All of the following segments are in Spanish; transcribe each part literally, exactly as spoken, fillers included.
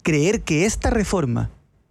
creer que esta reforma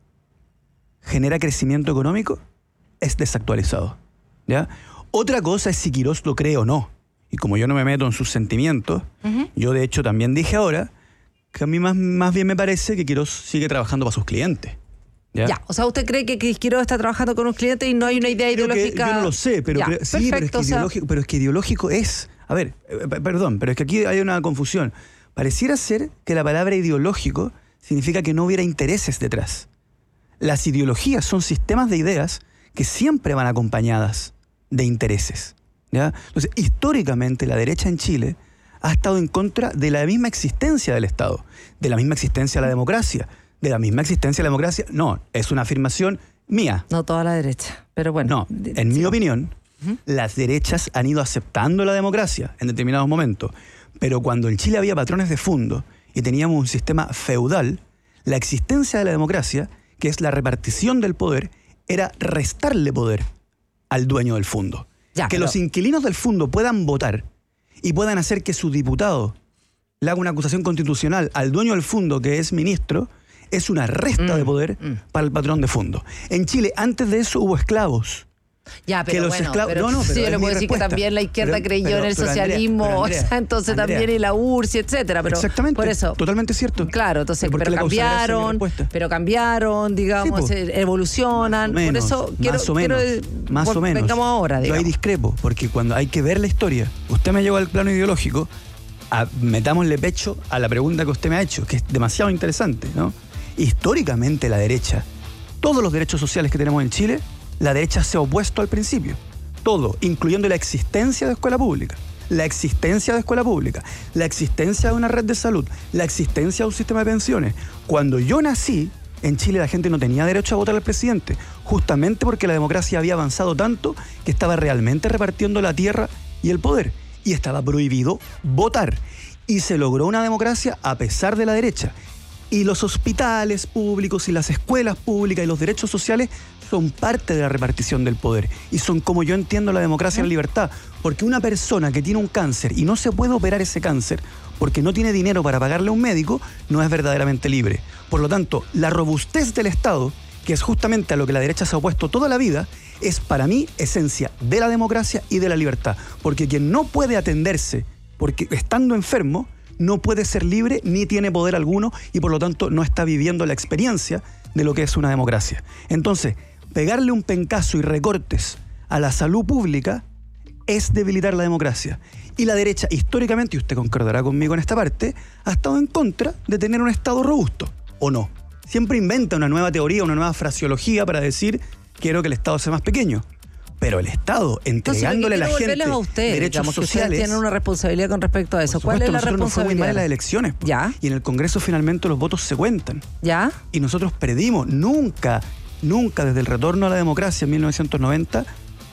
genera crecimiento económico es desactualizado, ¿ya? Otra cosa es si Quirós lo cree o no. Y como yo no me meto en sus sentimientos, uh-huh. yo de hecho también dije ahora que a mí más, más bien me parece que Quirós sigue trabajando para sus clientes. ¿Ya? Ya, o sea, ¿usted cree que Quirós está trabajando con un cliente y no hay una idea Creo ideológica? Yo no lo sé, pero, ya, creo, sí, perfecto, pero, es que o sea... ideológico, pero es que ideológico es... A ver, eh, perdón, pero es que aquí hay una confusión. Pareciera ser que la palabra ideológico significa que no hubiera intereses detrás. Las ideologías son sistemas de ideas que siempre van acompañadas de intereses, ¿ya? Entonces, históricamente la derecha en Chile ha estado en contra de la misma existencia del Estado, de la misma existencia de la democracia, de la misma existencia de la democracia. No, es una afirmación mía. No toda la derecha, pero bueno. No, en sí. mi opinión, uh-huh. las derechas han ido aceptando la democracia en determinados momentos, pero cuando en Chile había patrones de fondo y teníamos un sistema feudal, la existencia de la democracia, que es la repartición del poder, era restarle poder al dueño del fondo. Ya, que pero... los inquilinos del fondo puedan votar y puedan hacer que su diputado le haga una acusación constitucional al dueño del fondo, que es ministro, es una resta mm, de poder mm. para el patrón de fondo. En Chile, antes de eso, hubo esclavos. Ya, pero que los bueno, esclavos... pero, no, no, pero sí, yo le puedo decir respuesta. que también la izquierda pero, creyó pero, en el pero socialismo, Andrea, Andrea, o sea, entonces Andrea, también y la U R S S, etcétera. Pero exactamente, por eso, totalmente cierto. Claro, entonces, pero, pero cambiaron, pero cambiaron, digamos, sí, evolucionan. Menos, por eso quiero, más o menos, quiero, más o menos. Vengamos ahora, digamos. Yo ahí discrepo, porque cuando hay que ver la historia, usted me llevó al plano ideológico, a, metámosle pecho a la pregunta que usted me ha hecho, que es demasiado interesante, ¿no? Históricamente la derecha, todos los derechos sociales que tenemos en Chile, la derecha se ha opuesto al principio. Todo, incluyendo la existencia de escuela pública, la existencia de escuela pública, la existencia de una red de salud, la existencia de un sistema de pensiones. Cuando yo nací, en Chile la gente no tenía derecho a votar al presidente, justamente porque la democracia había avanzado tanto que estaba realmente repartiendo la tierra y el poder, y estaba prohibido votar. Y se logró una democracia a pesar de la derecha. Y los hospitales públicos y las escuelas públicas y los derechos sociales son parte de la repartición del poder. Y son como yo entiendo la democracia y la libertad. Porque una persona que tiene un cáncer y no se puede operar ese cáncer porque no tiene dinero para pagarle a un médico, no es verdaderamente libre. Por lo tanto, la robustez del Estado, que es justamente a lo que la derecha se ha opuesto toda la vida, es para mí esencia de la democracia y de la libertad. Porque quien no puede atenderse porque estando enfermo, no puede ser libre ni tiene poder alguno y por lo tanto no está viviendo la experiencia de lo que es una democracia. Entonces, pegarle un pencazo y recortes a la salud pública es debilitar la democracia. Y la derecha, históricamente, y usted concordará conmigo en esta parte, ha estado en contra de tener un Estado robusto, ¿o no? Siempre inventa una nueva teoría, una nueva fraseología para decir quiero que el Estado sea más pequeño. Pero el Estado, entregándole Entonces, a la gente a usted, derechos digamos, sociales... Que tienen una responsabilidad con respecto a eso. Por ¿Cuál supuesto, es la nosotros responsabilidad? Nos fue muy mal en las elecciones. Po. ¿Ya? Y en el Congreso finalmente los votos se cuentan. ¿Ya? Y nosotros perdimos. Nunca, nunca desde el retorno a la democracia en mil novecientos noventa,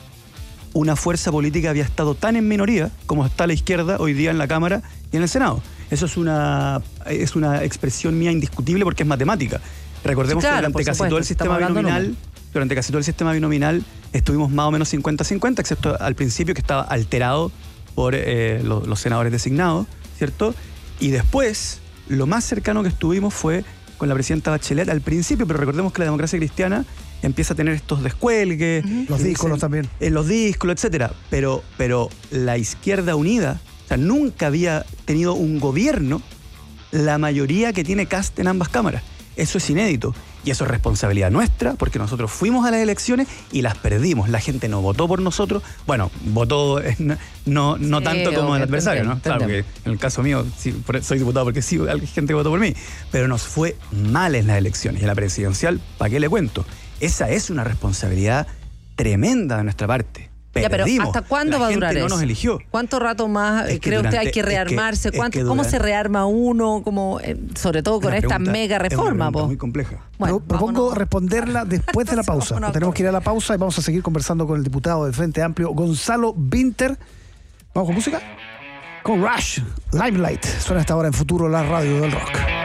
una fuerza política había estado tan en minoría como está la izquierda hoy día en la Cámara y en el Senado. Eso es una, es una expresión mía indiscutible porque es matemática. Recordemos sí, claro, que durante casi todo el sistema binominal... Durante casi todo el sistema binominal estuvimos más o menos cincuenta cincuenta, excepto al principio que estaba alterado por eh, los, los senadores designados, ¿cierto? Y después, lo más cercano que estuvimos fue con la presidenta Bachelet al principio, pero recordemos que la democracia cristiana empieza a tener estos descuelgues. Uh-huh. Los díscolos también. En los díscolos, etcétera. Pero, pero la izquierda unida, o sea, nunca había tenido un gobierno la mayoría que tiene Kast en ambas cámaras. Eso es inédito. Y eso es responsabilidad nuestra, porque nosotros fuimos a las elecciones y las perdimos. La gente no votó por nosotros. Bueno, votó eh, no, no sí, tanto como el adversario, ¿no? Claro, porque en el caso mío sí, soy diputado porque sí, hay gente que votó por mí. Pero nos fue mal en las elecciones. Y en la presidencial, ¿para qué le cuento? Esa es una responsabilidad tremenda de nuestra parte. Ya, pero ¿hasta cuándo la va a durar no eso? Nos eligió. ¿Cuánto rato más es cree durante, usted hay que rearmarse? Es que, ¿Cuánto, es que ¿Cómo durante, se rearma uno? Como, eh, sobre todo con esta pregunta, mega reforma. Es una muy compleja. Bueno, propongo vámonos. responderla después de la pausa. Vámonos, tenemos que ir a la pausa y vamos a seguir conversando con el diputado del Frente Amplio, Gonzalo Vinter. ¿Vamos con música? Con Rush, Limelight. Suena hasta ahora en Futuro, la radio del rock.